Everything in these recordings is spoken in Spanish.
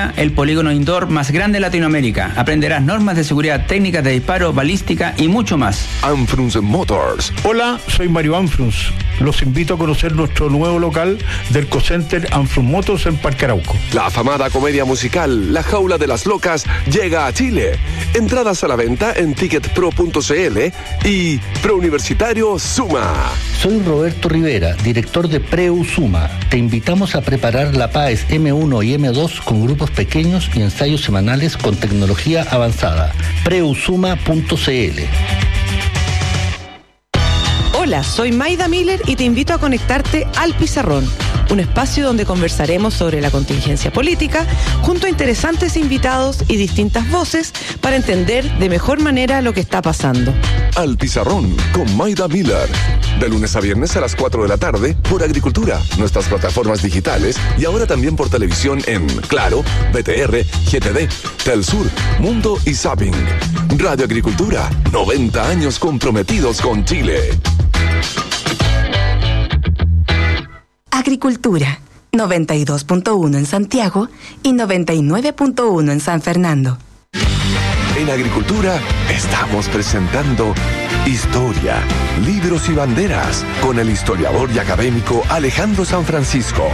Chillán, el polígono indoor más grande de Latinoamérica. Aprenderás normas de seguridad, técnicas de disparo, balística y mucho más. Anfrunz Motors. Hola, soy Mario Anfrunz. Los invito a conocer nuestro nuevo local del Cocenter Anfrunz Motors en Parque Arauco. La afamada comedia musical La Jaula de las Locas llega a Chile. Entradas a la venta en ticketpro.cl y Prouniversitario Suma. Soy Roberto Rivera, director de Preu Suma. Te invitamos a preparar la PAES M1 y M2 con grupos pequeños y ensayos semanales con tecnología avanzada. Preusuma.cl. Hola, soy Maida Miller y te invito a conectarte al Pizarrón, un espacio donde conversaremos sobre la contingencia política junto a interesantes invitados y distintas voces para entender de mejor manera lo que está pasando. Al Pizarrón con Maida Miller. De lunes a viernes a las 4 de la tarde por Agricultura, nuestras plataformas digitales y ahora también por televisión en Claro, BTR, GTD, Telsur, Mundo y Zapping. Radio Agricultura, 90 años comprometidos con Chile. Agricultura, 92.1 en Santiago y 99.1 en San Fernando. En Agricultura estamos presentando Historia, Libros y Banderas con el historiador y académico Alejandro San Francisco.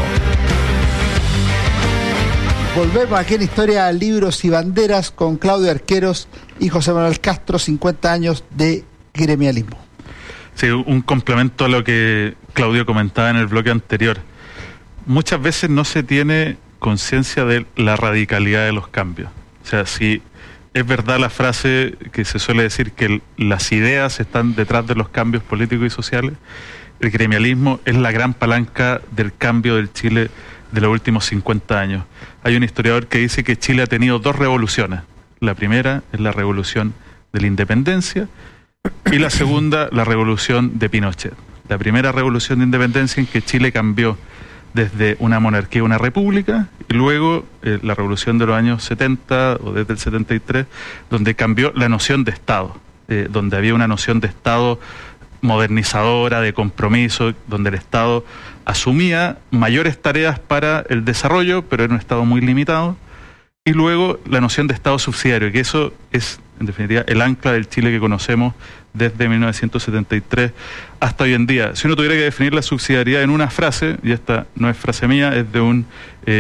Volvemos aquí en Historia, Libros y Banderas con Claudio Arqueros y José Manuel Castro, 50 años de gremialismo. Sí, un complemento a lo que Claudio comentaba en el bloque anterior. Muchas veces no se tiene conciencia de la radicalidad de los cambios. O sea, si es verdad la frase que se suele decir que las ideas están detrás de los cambios políticos y sociales, el gremialismo es la gran palanca del cambio del Chile de los últimos 50 años. Hay un historiador que dice que Chile ha tenido dos revoluciones. La primera es la revolución de la independencia y la segunda, la revolución de Pinochet. La primera revolución de independencia en que Chile cambió desde una monarquía a una república, y luego la revolución de los años 70 o desde el 73, donde cambió la noción de Estado, donde había una noción de Estado modernizadora, de compromiso, donde el Estado asumía mayores tareas para el desarrollo, pero era un Estado muy limitado, y luego la noción de Estado subsidiario, que eso es, en definitiva, el ancla del Chile que conocemos desde 1973 hasta hoy en día. Si uno tuviera que definir la subsidiariedad en una frase, y esta no es frase mía, es de un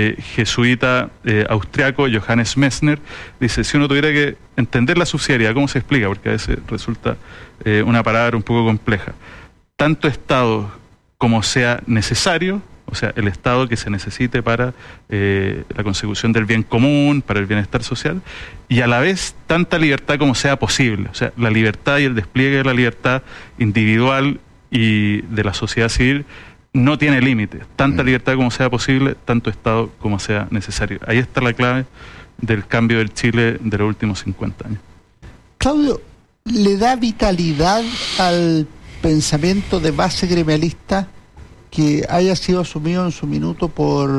jesuita austriaco, Johannes Messner, dice, si uno tuviera que entender la subsidiariedad, ¿cómo se explica? Porque a veces resulta una palabra un poco compleja. Tanto Estado como sea necesario, o sea, el Estado que se necesite para la consecución del bien común, para el bienestar social, y a la vez tanta libertad como sea posible. O sea, la libertad y el despliegue de la libertad individual y de la sociedad civil no tiene límite. Tanta libertad como sea posible, tanto Estado como sea necesario. Ahí está la clave del cambio del Chile de los últimos 50 años. Claudio, ¿le da vitalidad al pensamiento de base gremialista que haya sido asumido en su minuto por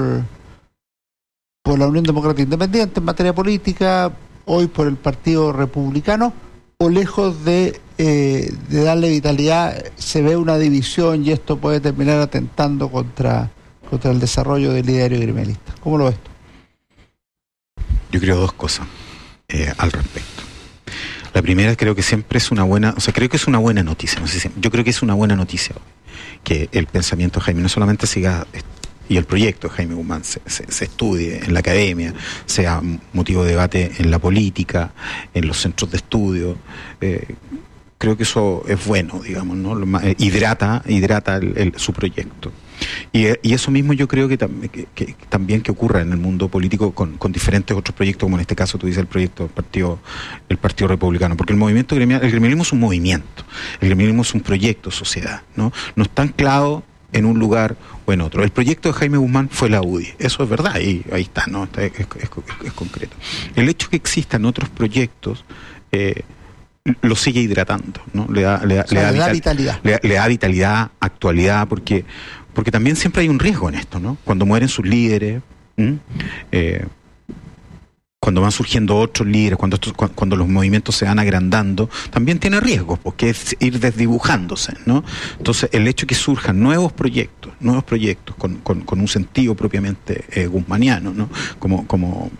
la Unión Democrática Independiente en materia política, hoy por el Partido Republicano, o lejos de darle vitalidad se ve una división y esto puede terminar atentando contra el desarrollo del ideario gremialista? ¿Cómo lo ves tú? Yo creo dos cosas al respecto. La primera, creo que siempre es una buena, o sea, creo que es una buena noticia, no sé si, yo creo que es una buena noticia hoy, que el pensamiento de Jaime no solamente siga, y el proyecto de Jaime Guzmán se estudie en la academia, sea motivo de debate en la política, en los centros de estudio. Creo que eso es bueno, digamos, ¿no? Hidrata su proyecto. Y eso mismo yo creo que también que ocurra en el mundo político con diferentes otros proyectos, como en este caso tú dices el Partido Republicano, porque el movimiento gremial, el gremialismo es un movimiento, el gremialismo es un proyecto de sociedad, ¿no? No está anclado en un lugar o en otro. El proyecto de Jaime Guzmán fue la UDI, eso es verdad, y ahí está, ¿no? Es concreto. El hecho que existan otros proyectos lo sigue hidratando, ¿no? Le da vitalidad. Le da vitalidad, actualidad, porque también siempre hay un riesgo en esto, ¿no? Cuando mueren sus líderes, cuando van surgiendo otros líderes, cuando los movimientos se van agrandando, también tiene riesgos, porque es ir desdibujándose, ¿no? Entonces, el hecho de que surjan nuevos proyectos con un sentido propiamente guzmaniano, ¿no? Como